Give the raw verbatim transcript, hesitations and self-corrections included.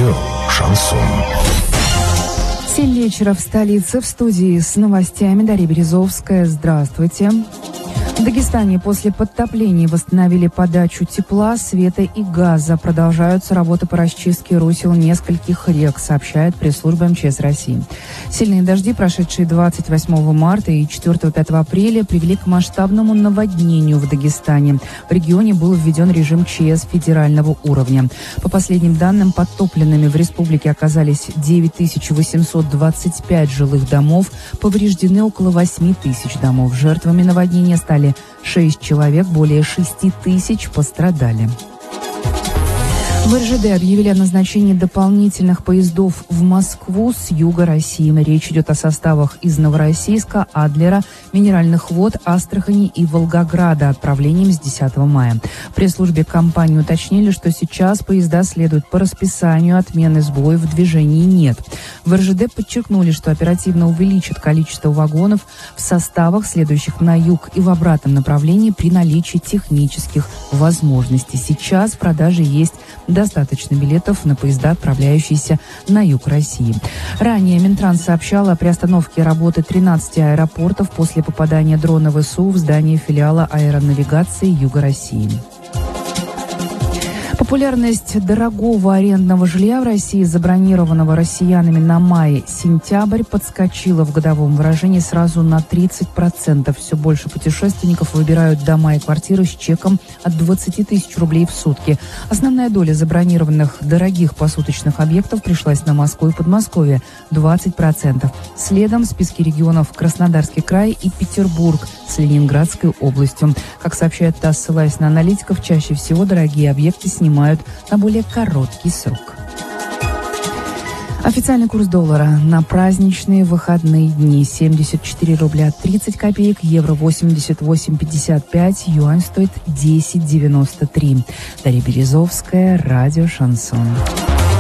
Радио «Шансон». Семь вечера в столице. В студии с новостями Дарья Березовская. Здравствуйте. В Дагестане после подтоплений восстановили подачу тепла, света и газа. Продолжаются работы по расчистке русел нескольких рек, сообщает пресс-служба эм че эс России. Сильные дожди, прошедшие двадцать восьмого марта и четвёртого-пятого апреля, привели к масштабному наводнению в Дагестане. В регионе был введен режим ЧС федерального уровня. По последним данным, подтопленными в республике оказались девять тысяч восемьсот двадцать пять жилых домов, повреждены около восемь тысяч домов. Жертвами наводнения стали шесть человек, более шести тысяч пострадали. В эр жэ дэ объявили о назначении дополнительных поездов в Москву с юга России. Речь идет о составах из Новороссийска, Адлера, Минеральных вод, Астрахани и Волгограда отправлением с десятого мая. В пресс-службе компании уточнили, что сейчас поезда следуют по расписанию, отмены сбоев в движении нет. В эр жэ дэ подчеркнули, что оперативно увеличат количество вагонов в составах, следующих на юг и в обратном направлении при наличии технических возможностей. Сейчас в продаже есть достаточно билетов на поезда, отправляющиеся на юг России. Ранее Минтранс сообщал о приостановке работы тринадцати аэропортов после попадания дрона вэ эс у в здание филиала аэронавигации Юга России. Популярность дорогого арендного жилья в России, забронированного россиянами на май-сентябрь, подскочила в годовом выражении сразу на тридцать процентов. Все больше путешественников выбирают дома и квартиры с чеком от двадцати тысяч рублей в сутки. Основная доля забронированных дорогих посуточных объектов пришлась на Москву и Подмосковье – двадцать процентов. Следом в списке регионов Краснодарский край и Петербург с Ленинградской областью. Как сообщает ТАСС, ссылаясь на аналитиков, чаще всего дорогие объекты снимают на более короткий срок. Официальный курс доллара на праздничные выходные дни: семьдесят четыре рубля тридцать копеек, евро восемьдесят восемь пятьдесят пять, юань стоит десять девяносто три. Дарья Березовская, радио «Шансон».